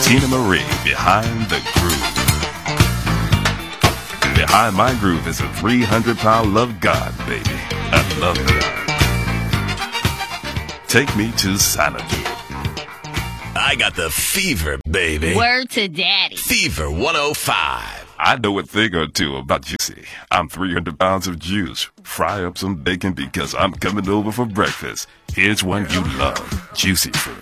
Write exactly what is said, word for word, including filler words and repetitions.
Tina Marie behind the groove. Behind my groove is a three hundred pound love God, baby. I love God. Take me to Xanadu. I got the fever, baby. Word to daddy. Fever one oh five. I know a thing or two about Juicy. I'm three hundred pounds of juice. Fry up some bacon because I'm coming over for breakfast. Here's one you love. Juicy fruit.